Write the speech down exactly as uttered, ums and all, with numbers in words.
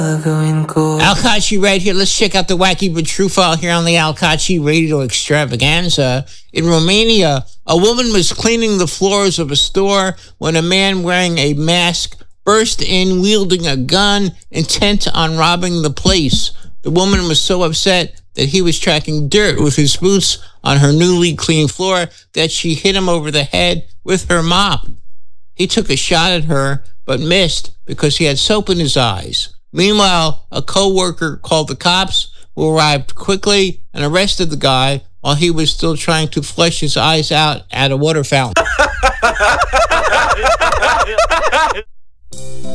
Al Kachi right here. Let's check out the wacky but true file here on the Al Kachi Radio Extravaganza. In Romania, a woman was cleaning the floors of a store when a man wearing a mask burst in wielding a gun, intent on robbing the place. The woman was so upset that he was tracking dirt with his boots on her newly cleaned floor that she hit him over the head with her mop. He took a shot at her, but missed because he had soap in his eyes. Meanwhile, a co-worker called the cops, who arrived quickly and arrested the guy while he was still trying to flush his eyes out at a water fountain.